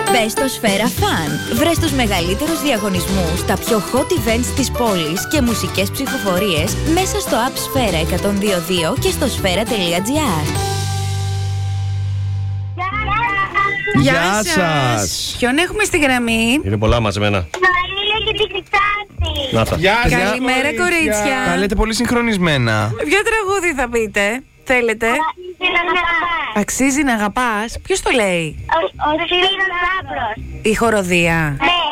Μπες στο Σφαίρα Fun. Βρες τους μεγαλύτερους διαγωνισμούς, τα πιο hot events της πόλης και μουσικές ψηφοφορίες μέσα στο app Σφαίρα 102.2 και στο σφαίρα.gr. Γεια σας. Ποιον έχουμε στη γραμμή? Είναι πολλά μαζεμένα. Μαρίλα και την Χρυσάνθη. Να τα. Καλημέρα, κορίτσια. Τα λέτε πολύ συγχρονισμένα. Ποιο τραγούδι θα πείτε? Θέλετε? Αξίζει να αγαπάς. Ποιος το λέει? Ο Σπύρος Λάμπρος. Η χοροδία. Ναι.